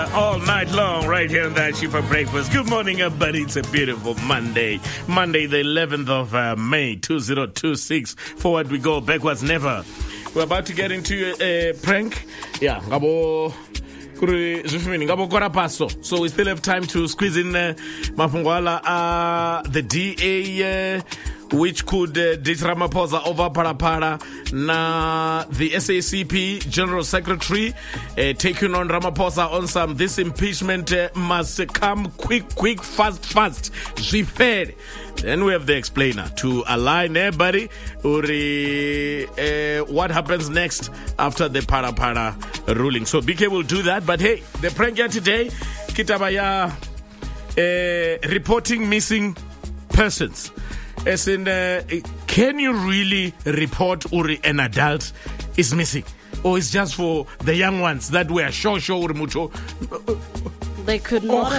All night long, right here on That Shit for Breakfast. Good morning, everybody. It's a beautiful Monday. Monday, the 11th of May, 2026. Forward we go, backwards never. We're about to get into a prank. Yeah, so we still have time to squeeze in Mafungwala, the DA, which could ditch Ramaphosa over Parapara. Na the SACP General Secretary taking on Ramaphosa on some. This impeachment must come quick, fast. Repair. Then we have the explainer to align everybody. What happens next after the Parapara ruling. So BK will do that. But hey, the prank here today, Kitabaya reporting missing persons. As in, can you really report an adult is missing? Or it's just for the young ones that were sure mucho? They could not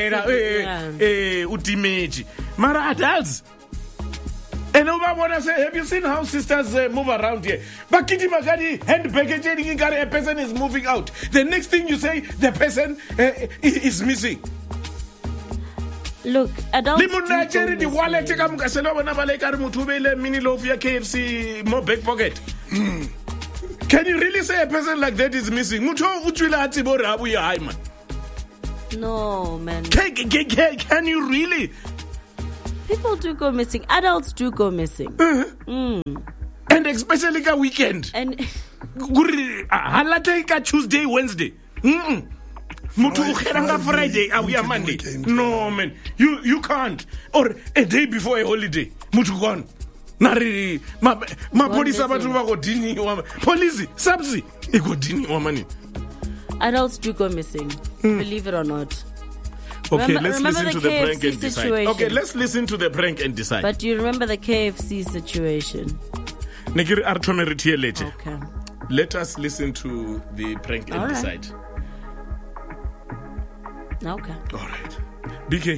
have Mara adults. And I want to say, have you seen how sisters move around here? Bakiti Magadi, hand packaging, a person is moving out. The next thing you say, the person is missing. Look, adults the wallet mini loaf KFC more back pocket. Can you really say a person like that is missing? No, man. Can you really? People do go missing. Adults do go missing. And especially a weekend. And Tuesday, Wednesday. Friday, we are Monday. No, man. You can't. Or a day before a holiday. Mutu gone. Nari ma police abatu go dini police subsi e go dini wamani. Adults do go missing. Believe it or not. Okay, let's listen to the prank and decide. Situation. Okay, let's listen to the prank and decide. But do you remember the KFC situation? Okay. Let us listen to the prank and decide. Okay. All right. BK.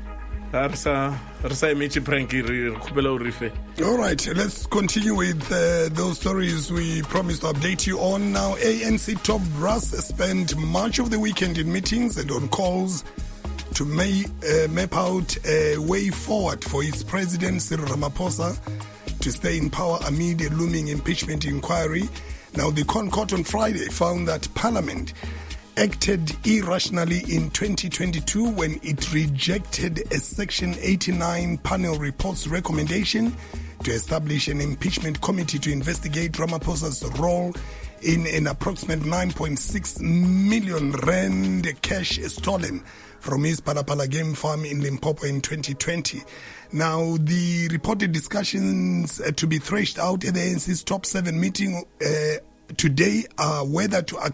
All right, let's continue with those stories we promised to update you on. Now, ANC top brass spent much of the weekend in meetings and on calls to map out a way forward for its president, Cyril Ramaphosa, to stay in power amid a looming impeachment inquiry. Now, the Court on Friday found that Parliament acted irrationally in 2022 when it rejected a Section 89 panel report's recommendation to establish an impeachment committee to investigate Ramaphosa's role in an approximate 9.6 million rand cash stolen from his Palapala game farm in Limpopo in 2020. Now, the reported discussions to be threshed out at the ANC's top 7 meeting today are whether to